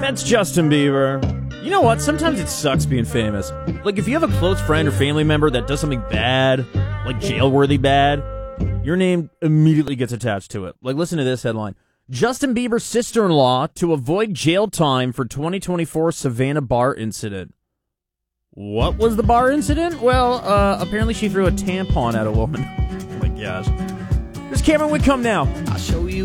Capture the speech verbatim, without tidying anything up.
That's Justin Bieber. You know what? Sometimes it sucks being famous. Like, if you have a close friend or family member that does something bad, like jail-worthy bad, your name immediately gets attached to it. Like, listen to this headline. Justin Bieber's sister-in-law to avoid jail time for twenty twenty-four Savannah bar incident. What was the bar incident? Well, uh, apparently she threw a tampon at a woman. Oh my gosh. Here's Cameron Whitcomb now. I'll show you.